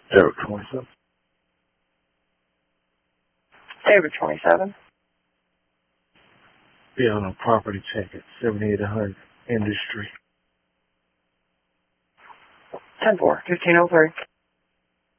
David 27. David 27. Be on a property check at 7800 Industry. 10-4, 1503.